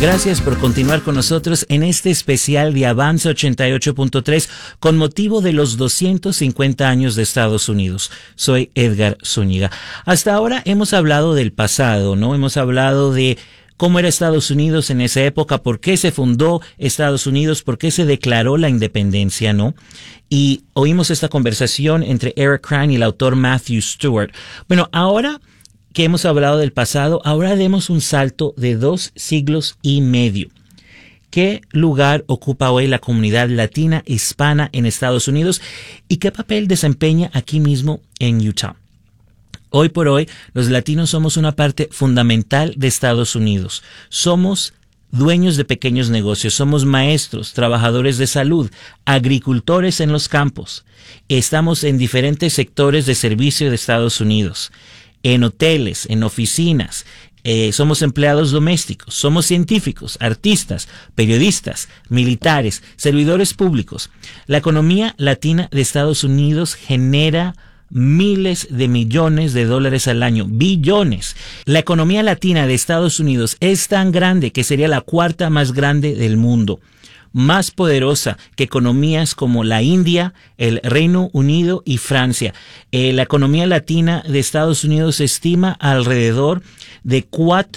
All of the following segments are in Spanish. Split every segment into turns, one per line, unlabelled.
Gracias por continuar con nosotros en este especial de Avanza 88.3 con motivo de los 250 años de Estados Unidos. Soy Edgar Zúñiga. Hasta ahora hemos hablado del pasado, ¿no? Hemos hablado de cómo era Estados Unidos en esa época, por qué se fundó Estados Unidos, por qué se declaró la independencia, ¿no? Y oímos esta conversación entre Eric Kraan y el autor Matthew Stewart. Bueno, ahora que hemos hablado del pasado, ahora demos un salto de 2 siglos y medio. ¿Qué lugar ocupa hoy la comunidad latina hispana en Estados Unidos y qué papel desempeña aquí mismo en Utah? Hoy por hoy, los latinos somos una parte fundamental de Estados Unidos. Somos dueños de pequeños negocios, somos maestros, trabajadores de salud, agricultores en los campos. Estamos en diferentes sectores de servicio de Estados Unidos, en hoteles, en oficinas, somos empleados domésticos, somos científicos, artistas, periodistas, militares, servidores públicos. La economía latina de Estados Unidos genera miles de millones de dólares al año, billones. La economía latina de Estados Unidos es tan grande que sería la 4ª más grande del mundo, más poderosa que economías como la India, el Reino Unido y Francia. La economía latina de Estados Unidos se estima alrededor de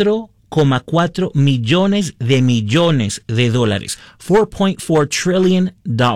4,4 millones de dólares, $4.4 trillion.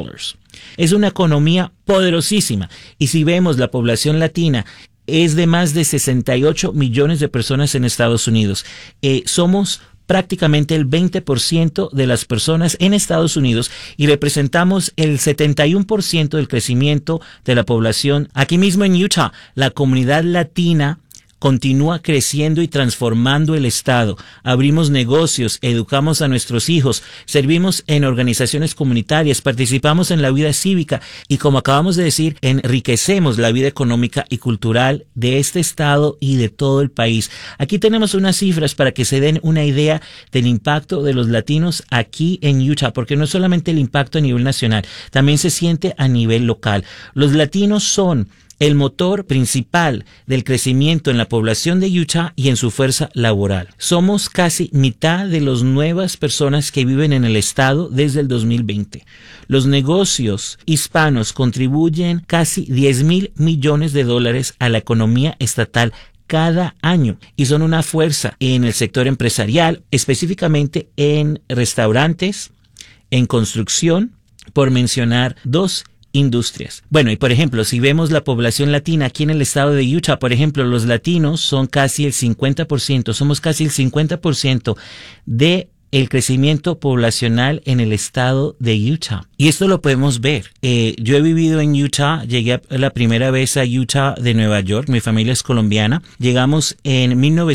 Es una economía poderosísima. Y si vemos la población latina, es de más de 68 millones de personas en Estados Unidos. Somos prácticamente el 20% de las personas en Estados Unidos y representamos el 71% del crecimiento de la población. Aquí mismo en Utah, la comunidad latina continúa creciendo y transformando el estado. Abrimos negocios, educamos a nuestros hijos, servimos en organizaciones comunitarias, participamos en la vida cívica y, como acabamos de decir, enriquecemos la vida económica y cultural de este estado y de todo el país. Aquí tenemos unas cifras para que se den una idea del impacto de los latinos aquí en Utah, porque no es solamente el impacto a nivel nacional, también se siente a nivel local. Los latinos son el motor principal del crecimiento en la población de Utah y en su fuerza laboral. Somos casi mitad de las nuevas personas que viven en el estado desde el 2020. Los negocios hispanos contribuyen casi $10,000 millones a la economía estatal cada año y son una fuerza en el sector empresarial, específicamente en restaurantes, en construcción, por mencionar 2 industrias. Bueno, y por ejemplo, si vemos la población latina aquí en el estado de Utah, por ejemplo, los latinos son casi el 50%, somos casi el 50% de el crecimiento poblacional en el estado de Utah. Y esto lo podemos ver. Yo he vivido en Utah, llegué la primera vez a Utah de Nueva York, mi familia es colombiana, llegamos en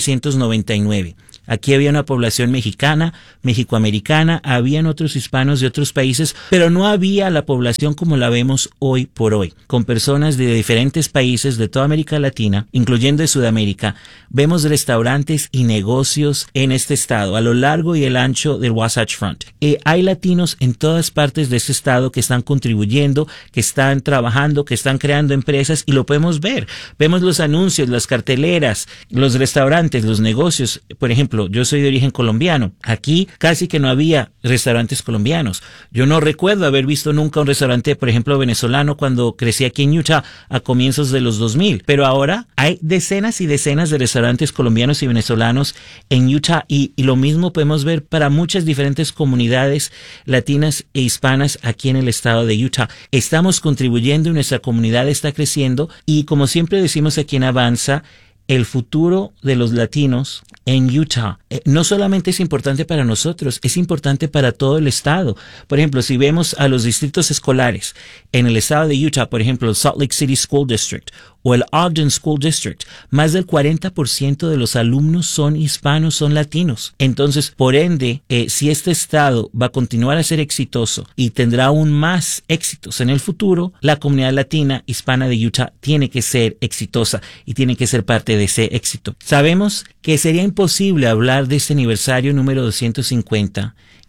1999. Aquí había una población mexicana, mexicoamericana, habían otros hispanos de otros países, pero no había la población como la vemos hoy por hoy, con personas de diferentes países de toda América Latina, incluyendo de Sudamérica. Vemos restaurantes y negocios en este estado, a lo largo y el ancho del Wasatch Front. Hay latinos en todas partes de este estado que están contribuyendo, que están trabajando, que están creando empresas y lo podemos ver. Vemos los anuncios, las carteleras, los restaurantes, los negocios. Por ejemplo, yo soy de origen colombiano. Aquí casi que no había restaurantes colombianos. Yo no recuerdo haber visto nunca un restaurante, por ejemplo, venezolano cuando crecí aquí en Utah a comienzos de los 2000. Pero ahora hay decenas y decenas de restaurantes colombianos y venezolanos en Utah y lo mismo podemos ver para muchas diferentes comunidades latinas e hispanas aquí en el estado de Utah. Estamos contribuyendo y nuestra comunidad está creciendo y, como siempre decimos aquí en Avanza, el futuro de los latinos en Utah no solamente es importante para nosotros, es importante para todo el estado. Por ejemplo, si vemos a los distritos escolares en el estado de Utah, por ejemplo, el Salt Lake City School District o el Ogden School District, más del 40% de los alumnos son hispanos, son latinos. Entonces, por ende, si este estado va a continuar a ser exitoso y tendrá aún más éxitos en el futuro, la comunidad latina hispana de Utah tiene que ser exitosa y tiene que ser parte de ese éxito. Sabemos que sería imposible hablar de este aniversario número 250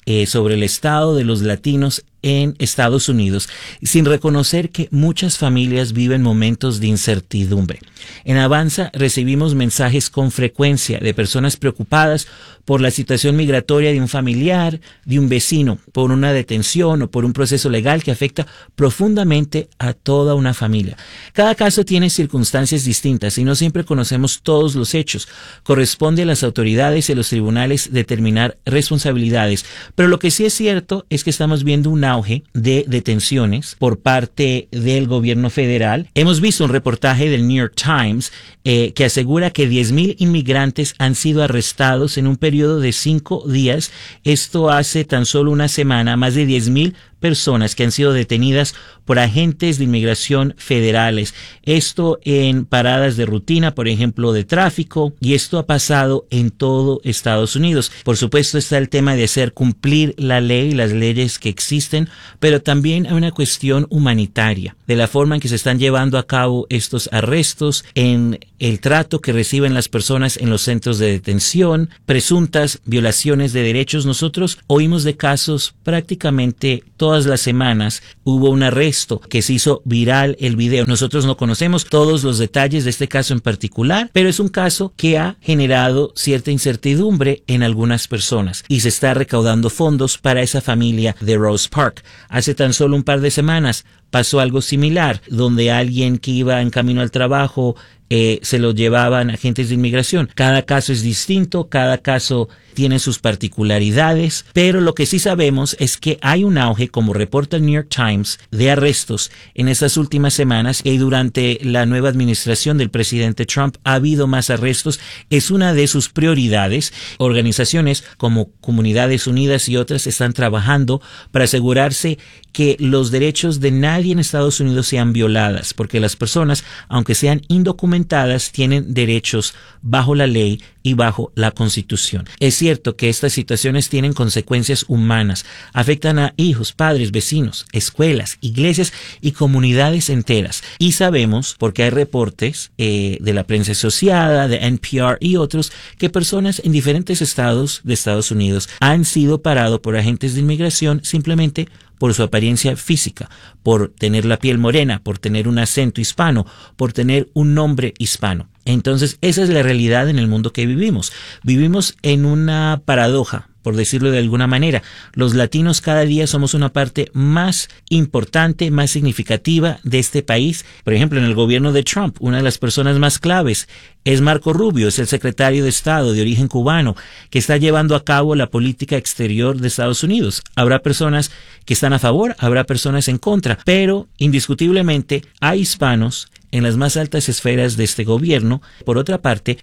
sobre el estado de los latinos en Estados Unidos, sin reconocer que muchas familias viven momentos de incertidumbre. En Avanza recibimos mensajes con frecuencia de personas preocupadas por la situación migratoria de un familiar, de un vecino, por una detención o por un proceso legal que afecta profundamente a toda una familia. Cada caso tiene circunstancias distintas y no siempre conocemos todos los hechos. Corresponde a las autoridades y a los tribunales determinar responsabilidades, pero lo que sí es cierto es que estamos viendo un auge de detenciones por parte del gobierno federal. Hemos visto un reportaje del New York Times que asegura que 10,000 inmigrantes han sido arrestados en un periodo de 5 días. Esto hace tan solo una semana, más de 10,000 personas que han sido detenidas por agentes de inmigración federales. Esto en paradas de rutina, por ejemplo, de tráfico, y esto ha pasado en todo Estados Unidos. Por supuesto está el tema de hacer cumplir la ley, las leyes que existen, pero también hay una cuestión humanitaria, de la forma en que se están llevando a cabo estos arrestos, en el trato que reciben las personas en los centros de detención, presuntas violaciones de derechos. Nosotros oímos de casos prácticamente todas las semanas. Hubo un arresto que se hizo viral el video. Nosotros no conocemos todos los detalles de este caso en particular, pero es un caso que ha generado cierta incertidumbre en algunas personas y se está recaudando fondos para esa familia de Rose Park. Hace tan solo un par de semanas pasó algo similar, donde alguien que iba en camino al trabajo se lo llevaban agentes de inmigración. Cada caso es distinto, cada caso tiene sus particularidades, pero lo que sí sabemos es que hay un auge, como reporta el New York Times, de arrestos en estas últimas semanas, y durante la nueva administración del presidente Trump ha habido más arrestos. Es una de sus prioridades. Organizaciones como Comunidades Unidas y otras están trabajando para asegurarse que los derechos de nadie en Estados Unidos sean violadas, porque las personas, aunque sean indocumentadas, tienen derechos bajo la ley y bajo la Constitución. Es cierto que estas situaciones tienen consecuencias humanas, afectan a hijos, padres, vecinos, escuelas, iglesias y comunidades enteras. Y sabemos, porque hay reportes de la prensa asociada, de NPR y otros, que personas en diferentes estados de Estados Unidos han sido parados por agentes de inmigración simplemente por su apariencia física, por tener la piel morena, por tener un acento hispano, por tener un nombre hispano. Entonces, esa es la realidad en el mundo que vivimos. Vivimos en una paradoja, por decirlo de alguna manera. Los latinos cada día somos una parte más importante, más significativa de este país. Por ejemplo, en el gobierno de Trump, una de las personas más claves es Marco Rubio, es el secretario de Estado de origen cubano, que está llevando a cabo la política exterior de Estados Unidos. Habrá personas que están a favor, habrá personas en contra, pero indiscutiblemente hay hispanos en las más altas esferas de este gobierno. Por otra parte,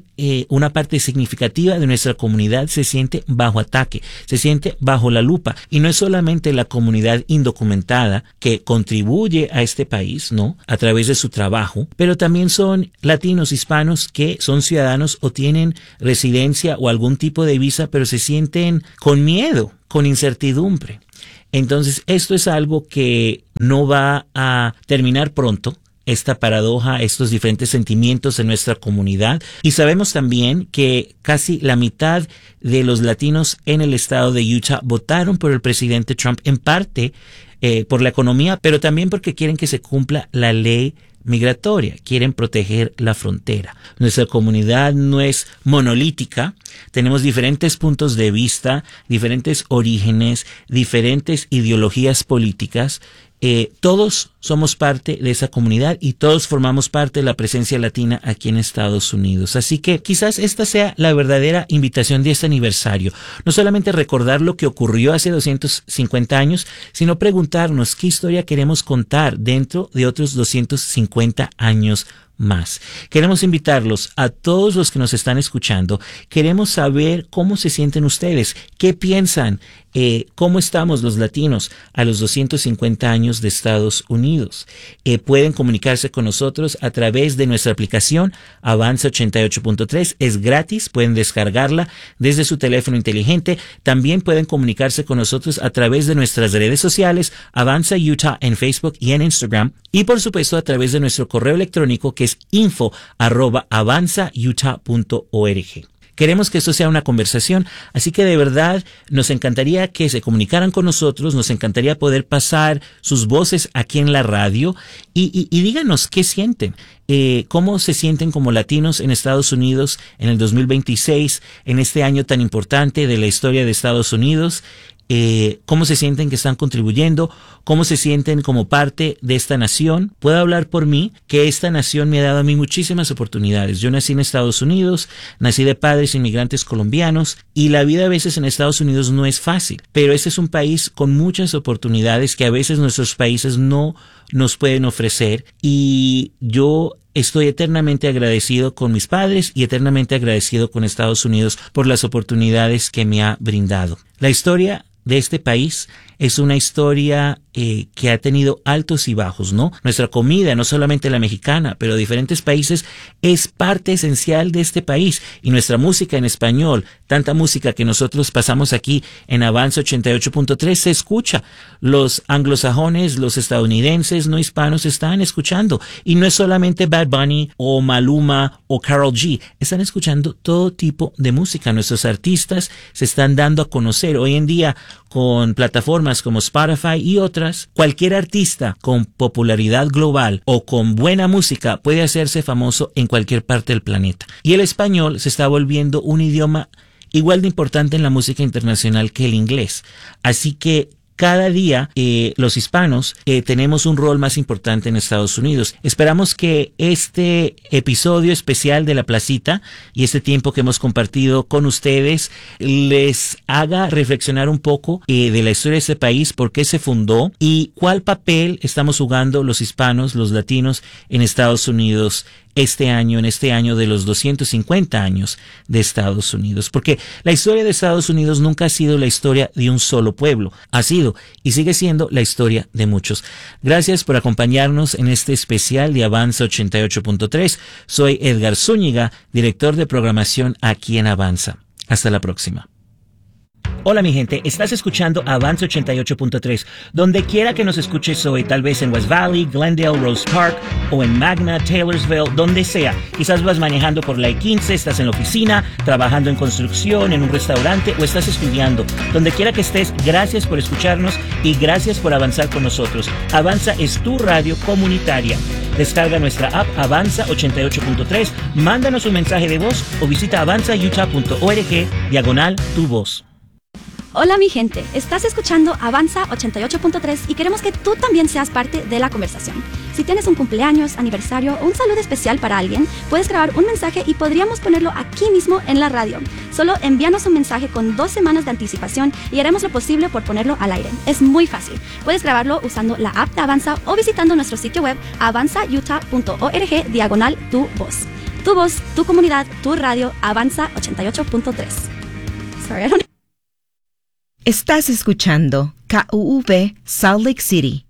una parte significativa de nuestra comunidad se siente bajo ataque, se siente bajo la lupa, y no es solamente la comunidad indocumentada que contribuye a este país, ¿no?, a través de su trabajo, pero también son latinos, hispanos que son ciudadanos o tienen residencia o algún tipo de visa, pero se sienten con miedo, con incertidumbre. Entonces, esto es algo que no va a terminar pronto, esta paradoja, estos diferentes sentimientos en nuestra comunidad. Y sabemos también que casi la mitad de los latinos en el estado de Utah votaron por el presidente Trump, en parte por la economía, pero también porque quieren que se cumpla la ley migratoria, quieren proteger la frontera. Nuestra comunidad no es monolítica, tenemos diferentes puntos de vista, diferentes orígenes, diferentes ideologías políticas. Todos somos parte de esa comunidad y todos formamos parte de la presencia latina aquí en Estados Unidos. Así que quizás esta sea la verdadera invitación de este aniversario. No solamente recordar lo que ocurrió hace 250 años, sino preguntarnos qué historia queremos contar dentro de otros 250 años más. Queremos invitarlos a todos los que nos están escuchando. Queremos saber cómo se sienten ustedes, qué piensan, cómo estamos los latinos a los 250 años de Estados Unidos. Pueden comunicarse con nosotros a través de nuestra aplicación Avanza 88.3. Es gratis, pueden descargarla desde su teléfono inteligente. También pueden comunicarse con nosotros a través de nuestras redes sociales, Avanza Utah en Facebook y en Instagram. Y por supuesto a través de nuestro correo electrónico, que es info@avanzautah.org. Queremos que esto sea una conversación, así que de verdad nos encantaría que se comunicaran con nosotros, nos encantaría poder pasar sus voces aquí en la radio y díganos qué sienten. ¿Cómo se sienten como latinos en Estados Unidos en el 2026, en este año tan importante de la historia de Estados Unidos? ¿Cómo se sienten que están contribuyendo? ¿Cómo se sienten como parte de esta nación? Puedo hablar por mí que esta nación me ha dado a mí muchísimas oportunidades. Yo nací en Estados Unidos, nací de padres inmigrantes colombianos y la vida a veces en Estados Unidos no es fácil, pero este es un país con muchas oportunidades que a veces nuestros países no nos pueden ofrecer y yo estoy eternamente agradecido con mis padres y eternamente agradecido con Estados Unidos por las oportunidades que me ha brindado. La historia de este país es una historia que ha tenido altos y bajos, ¿no? Nuestra comida, no solamente la mexicana, pero de diferentes países, es parte esencial de este país. Y nuestra música en español, tanta música que nosotros pasamos aquí en Avanza 88.3, se escucha. Los anglosajones, los estadounidenses no hispanos están escuchando. Y no es solamente Bad Bunny o Maluma o Karol G. Están escuchando todo tipo de música. Nuestros artistas se están dando a conocer. Hoy en día, con plataformas como Spotify y otras, cualquier artista con popularidad global o con buena música puede hacerse famoso en cualquier parte del planeta. Y el español se está volviendo un idioma igual de importante en la música internacional que el inglés. Así que cada día los hispanos tenemos un rol más importante en Estados Unidos. Esperamos que este episodio especial de La Placita y este tiempo que hemos compartido con ustedes les haga reflexionar un poco de la historia de este país, por qué se fundó y cuál papel estamos jugando los hispanos, los latinos en Estados Unidos en este año de los 250 años de Estados Unidos. Porque la historia de Estados Unidos nunca ha sido la historia de un solo pueblo. Ha sido y sigue siendo la historia de muchos. Gracias por acompañarnos en este especial de Avanza 88.3. Soy Edgar Zúñiga, director de programación aquí en Avanza. Hasta la próxima. Hola mi gente, estás escuchando Avanza 88.3. Donde quiera que nos escuches hoy, tal vez en West Valley, Glendale, Rose Park o en Magna, Taylorsville, donde sea. Quizás vas manejando por la I-15, estás en la oficina, trabajando en construcción, en un restaurante o estás estudiando. Donde quiera que estés, gracias por escucharnos y gracias por avanzar con nosotros. Avanza es tu radio comunitaria. Descarga nuestra app Avanza 88.3, mándanos un mensaje de voz o visita avanzautah.org/tu voz.
Hola mi gente, estás escuchando Avanza 88.3 y queremos que tú también seas parte de la conversación. Si tienes un cumpleaños, aniversario o un saludo especial para alguien, puedes grabar un mensaje y podríamos ponerlo aquí mismo en la radio. Solo envíanos un mensaje con 2 semanas de anticipación y haremos lo posible por ponerlo al aire. Es muy fácil. Puedes grabarlo usando la app de Avanza o visitando nuestro sitio web avanzautah.org/tu voz. Tu voz, tu comunidad, tu radio, Avanza 88.3.
Estás escuchando KUV Salt Lake City